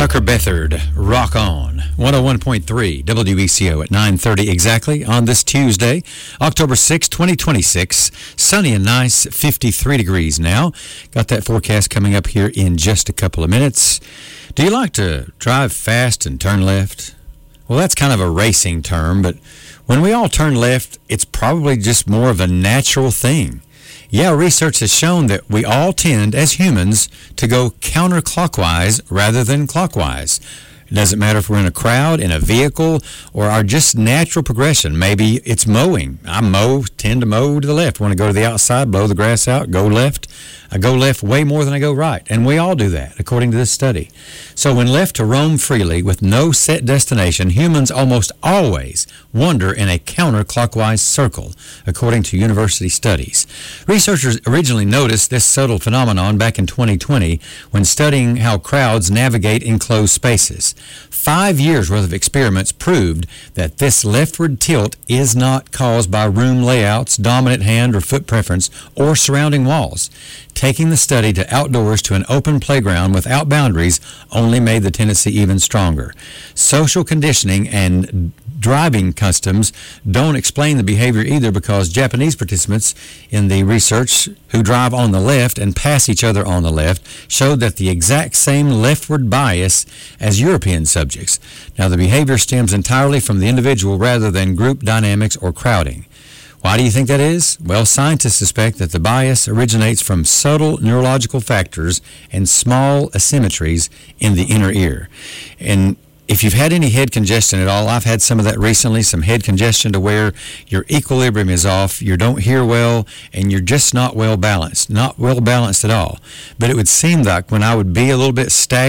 Tucker Bethard, Rock On, 101.3 WBCO at 9:30 exactly on this Tuesday, October 6, 2026. Sunny and nice, 53 degrees now. Got that forecast coming up here in just a couple of minutes. Do you like to drive fast and turn left? Well, that's kind of a racing term, but when we all turn left, it's probably just more of a natural thing. Yeah, research has shown that we all tend, as humans, to go counterclockwise rather than clockwise. It doesn't matter if we're in a crowd, in a vehicle, or our just natural progression. Maybe it's mowing. Tend to mow to the left. Want to go to the outside, blow the grass out, go left. I go left way more than I go right, and we all do that, according to this study. So when left to roam freely with no set destination, humans almost always wander in a counterclockwise circle, according to university studies. Researchers originally noticed this subtle phenomenon back in 2020 when studying how crowds navigate enclosed spaces. 5 years' worth of experiments proved that this leftward tilt is not caused by room layouts, dominant hand or foot preference, or surrounding walls. Taking the study to outdoors to an open playground without boundaries only made the tendency even stronger. Social conditioning and driving customs don't explain the behavior either, because Japanese participants in the research who drive on the left and pass each other on the left showed that the exact same leftward bias as European subjects. Now, the behavior stems entirely from the individual rather than group dynamics or crowding. Why do you think that is? Well, scientists suspect that the bias originates from subtle neurological factors and small asymmetries in the inner ear. And if you've had any head congestion at all, I've had some of that recently, some head congestion to where your equilibrium is off, you don't hear well, and you're just not well balanced at all. But it would seem like when I would be a little bit stagnant,